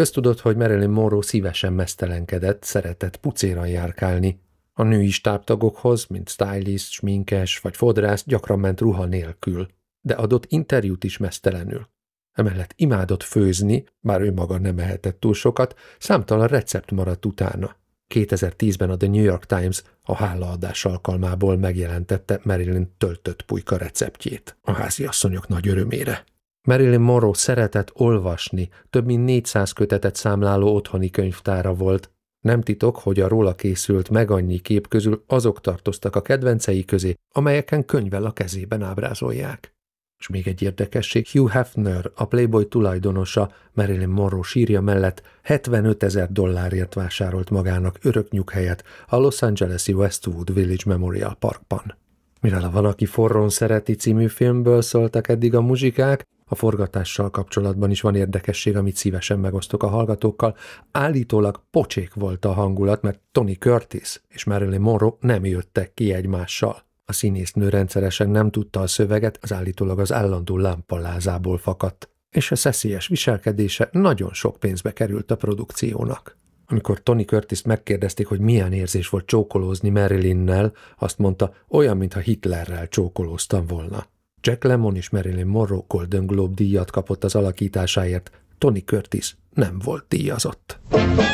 Köztudott, hogy Marilyn Monroe szívesen meztelenkedett, szeretett pucéran járkálni. A női stábtagokhoz, mint stylist, sminkes vagy fodrász gyakran ment ruha nélkül, de adott interjút is meztelenül. Emellett imádott főzni, bár ő maga nem ehetett túl sokat, számtalan recept maradt utána. 2010-ben a The New York Times a hálaadás alkalmából megjelentette Marilyn töltött pulyka receptjét, a háziasszonyok nagy örömére. Marilyn Monroe szeretett olvasni, több mint 400 kötetet számláló otthoni könyvtára volt. Nem titok, hogy a róla készült meg annyi kép közül azok tartoztak a kedvencei közé, amelyeken könyvvel a kezében ábrázolják. És még egy érdekesség, Hugh Hefner, a Playboy tulajdonosa, Marilyn Monroe sírja mellett $75,000 vásárolt magának örök nyughelyet a Los Angeles-i Westwood Village Memorial Parkban. Mivel a Valaki forrón szereti című filmből szóltak eddig a muzsikák, a forgatással kapcsolatban is van érdekesség, amit szívesen megosztok a hallgatókkal. Állítólag pocsék volt a hangulat, mert Tony Curtis és Marilyn Monroe nem jöttek ki egymással. A színésznő rendszeresen nem tudta a szöveget, az állítólag az állandó lámpalázából fakadt, és a szeszélyes viselkedése nagyon sok pénzbe került a produkciónak. Amikor Tony Curtist megkérdezték, hogy milyen érzés volt csókolózni Marilynnel, azt mondta, olyan, mintha Hitlerrel csókolóztam volna. Jack Lemmon és Marilyn Monroe Golden Globe díjat kapott az alakításáért, Tony Curtis nem volt díjazott.